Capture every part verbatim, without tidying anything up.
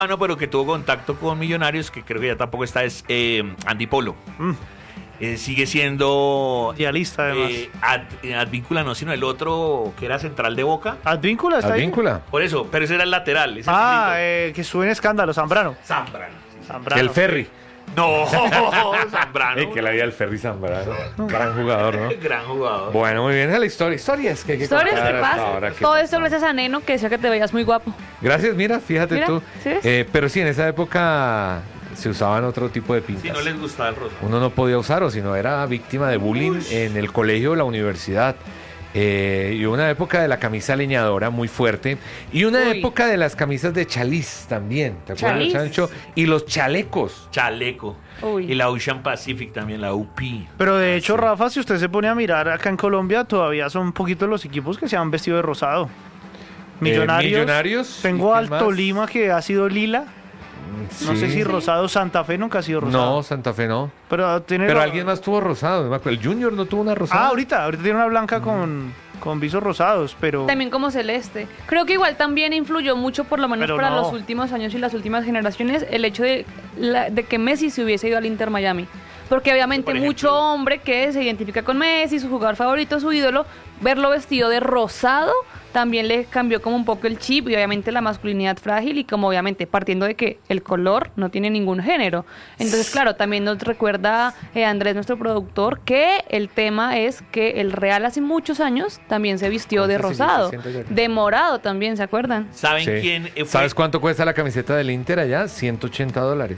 no, pero que tuvo contacto con Millonarios, que creo que ya tampoco está, es eh, Andy Polo. Mm. Eh, sigue siendo idealista además. Eh, Ad, Advíncula no, sino el otro que era central de Boca. Advíncula está Advíncula. ahí. Por eso, pero ese era el lateral. Ese ah, eh, que sube en escándalo, Zambrano. Zambrano. Sí, Zambrano. El Ferry. No, Zambrano. Eh, que la vida del Ferry Zambrano. Gran jugador, ¿no? Gran jugador. Bueno, muy bien. Esa es la historia. Historias que hay que Historias contar que hasta pasan. ahora, que Todo pasan. esto gracias a Neno, que decía que te veías muy guapo. Gracias, mira, fíjate Mira, tú. ¿sí ves? Eh, pero sí, en esa época se usaban otro tipo de pintas. Si no les gustaba el rosa. Uno no podía usar, o si no era víctima de bullying Uy. en el colegio o la universidad. Eh, y una época de la camisa leñadora muy fuerte. Y una Uy. época de las camisas de chaliz también. ¿Te acuerdas, ¿Chaliz? Chancho? Y los chalecos. Chaleco. Uy. Y la Ocean Pacific también, la U P. Pero de hecho, sí. Rafa, si usted se pone a mirar acá en Colombia, todavía son un poquito los equipos que se han vestido de rosado. Millonarios. Eh, millonarios. Tengo ¿Y al quién más? Tolima que ha sido lila. No Sí. sé si rosado. Santa Fe nunca ha sido rosado. No, Santa Fe no. Pero, tiene Pero ro- alguien más tuvo rosado. no me acuerdo. El Junior no tuvo una rosada. Ah, ahorita. Ahorita tiene una blanca con, con visos rosados, pero... También como celeste. Creo que igual también influyó mucho, por lo menos Pero para no. los últimos años y las últimas generaciones, el hecho de, la- de que Messi se hubiese ido al Inter Miami. Porque obviamente Por ejemplo. mucho hombre que se identifica con Messi, su jugador favorito, su ídolo, verlo vestido de rosado también le cambió como un poco el chip y obviamente la masculinidad frágil y como obviamente partiendo de que el color no tiene ningún género. Entonces, claro, también nos recuerda eh, Andrés, nuestro productor, que el tema es que el Real hace muchos años también se vistió de Entonces, sí, rosado, se siente ya. de morado también, ¿se acuerdan? ¿Saben Sí. quién fue? ¿Sabes cuánto cuesta la camiseta del Inter allá? ciento ochenta dólares.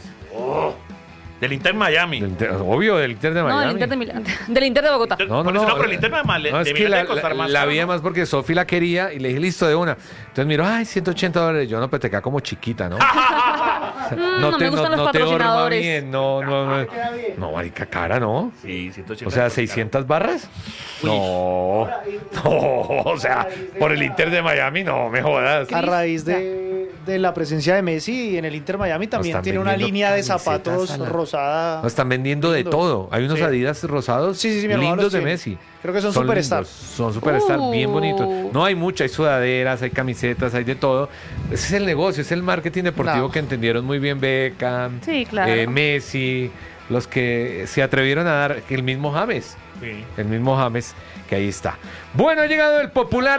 Del Inter Miami. Del Inter- obvio, del Inter de No, Miami. del Inter de Milán, del Inter de Bogotá. Inter- No, no, Por eso no. no, pero el Inter de Mal- No, de es que Milán la, debe costar la- más la caro, vi ¿no? más porque Sofi la quería y le dije, listo, de una. Entonces miro, ay, ciento ochenta dólares. Yo no, pues te queda como chiquita, ¿no? Mm, no me gustan los no te horma patrocinadores. bien, no, no, no. No, marica, cara, ¿no? Sí, ciento ochenta. O sea, seiscientas barras. No, no, o sea, por el Inter de Miami, no me jodas. A raíz de, de la presencia de Messi en el Inter Miami también están tiene una vendiendo línea de camisetas zapatos a la- rosada. No, están vendiendo de Lindos. todo. Hay unos Sí. Adidas rosados Sí, sí, sí, mi hermano lindos los de tiene. Messi. Creo que son Superstar. lindos, Son superstar, Uh. bien bonitos. No hay mucho, hay sudaderas, hay camisetas, hay de todo. Ese es el negocio, es el marketing deportivo No. que entendieron muy bien Beckham, Sí, claro. eh, Messi, los que se atrevieron a dar, el mismo James. Sí. El mismo James, que ahí está. Bueno, ha llegado el popular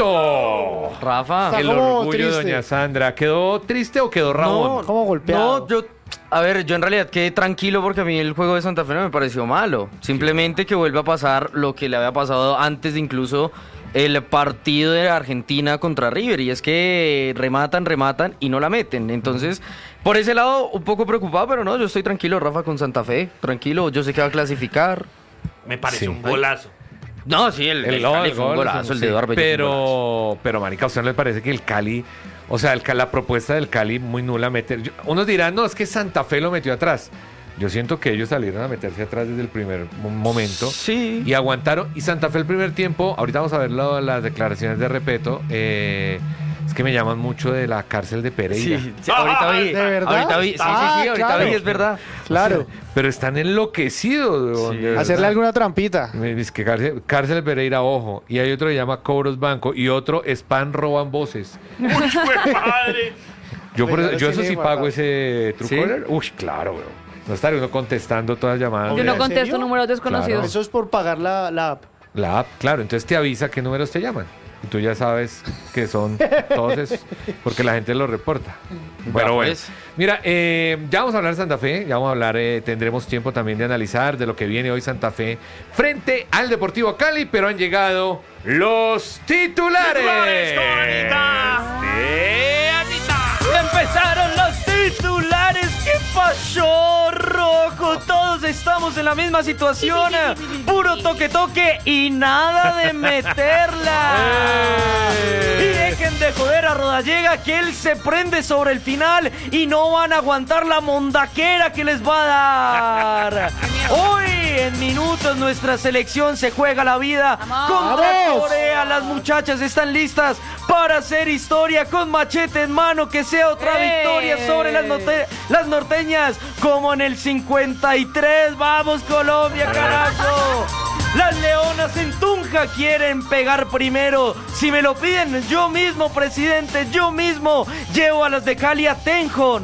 Anito. Rafa. Está El como orgullo de triste. doña Sandra. ¿Quedó triste o quedó rabón? No, como golpeado. No, yo, a ver, yo en realidad quedé tranquilo porque a mí el juego de Santa Fe no me pareció malo. Simplemente que vuelve a pasar lo que le había pasado antes de incluso el partido de Argentina contra River. Y es que rematan, rematan y no la meten. Entonces, por ese lado, un poco preocupado, pero no, yo estoy tranquilo, Rafa, con Santa Fe. Tranquilo, yo sé que va a clasificar. Me parece Sí. un golazo. No, sí, el, el, gol, Cali el fue un gol, golazo, el sí. de Eduardo Bello fue un golazo. Pero, pero, marica, ¿a usted no le parece que el Cali, o sea, el, Ca- la propuesta del Cali muy nula meter? yo- unos dirán, no, es que Santa Fe lo metió atrás. Yo siento que ellos salieron a meterse atrás desde el primer mo- momento. Sí. Y aguantaron. Y Santa Fe el primer tiempo, ahorita vamos a ver lo- las declaraciones de Repeto, eh, es que me llaman mucho de la cárcel de Pereira. Sí, sí, ahorita vi. ¿De verdad? Ahorita vi, sí, sí, sí, Ah, ahorita claro. vi, es verdad. Claro. Pero están enloquecidos. weón, de verdad. Hacerle alguna trampita. Me dice que cárcel, cárcel Pereira, ojo. Y hay otro que llama Cobros Banco. Y otro, Spam Roban Voces. ¡Uy, jue madre! Yo, por Pues eso, ya yo los eso tiene sí pago guardados. ese ¿Sí? Truecaller. Uy, claro, weón. No estaré uno contestando todas las llamadas. Yo de- no ¿En contesto serio? números desconocidos. Eso es por pagar la, la app. La app, claro. Entonces te avisa qué números te llaman. Y tú ya sabes que son todos esos, porque la gente lo reporta. Bueno, bueno. pues. Mira, eh, ya vamos a hablar de Santa Fe, ya vamos a hablar, eh, tendremos tiempo también de analizar de lo que viene hoy Santa Fe frente al Deportivo Cali, pero han llegado los titulares. ¡Titulares con Anita! ¡De Anita! Empezaron los titulares. ¿Qué pasó, Rojo? Todos estamos en la misma situación. Puro toque toque y nada de meterla. Y dejen de joder a Rodallega, que él se prende sobre el final y no van a aguantar la mondaquera que les va a dar. Hoy en minutos nuestra selección se juega la vida contra ¡Vamos! Corea. Las muchachas están listas para hacer historia con machete en mano, que sea otra ¡Eh! victoria sobre las, norte- las norteñas como en el cincuenta y tres. ¡Vamos, Colombia, carajo! Las Leonas en Tunja quieren pegar primero. Si me lo piden, yo mismo, presidente, yo mismo llevo a las de Cali a Tenjo.